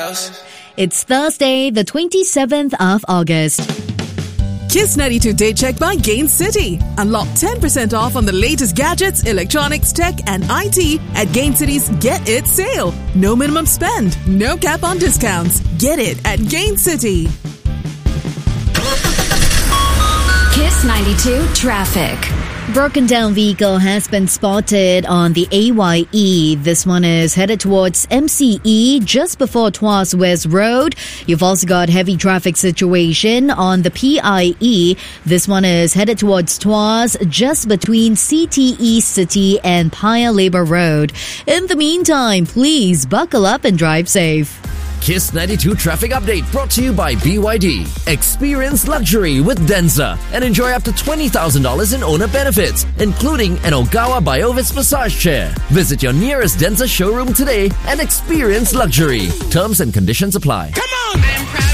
It's Thursday, the 27th of August. Kiss 92 Day Check by Gain City. Unlock 10% off on the latest gadgets, electronics, tech and IT at Gain City's Get It sale. No minimum spend, no cap on discounts. Get it at Gain City. Kiss 92 Traffic. Broken down vehicle has been spotted on the AYE. This one is headed towards MCE just before Tuas West Road. You've also got heavy traffic situation on the PIE. This one is headed towards Tuas just between CTE City and Paya Lebar Road. In the meantime, please buckle up and drive safe. Kiss 92 Traffic Update brought to you by BYD. Experience luxury with Denza and enjoy up to $20,000 in owner benefits, including an Ogawa Biovis massage chair. Visit your nearest Denza showroom today and experience luxury. Terms and conditions apply.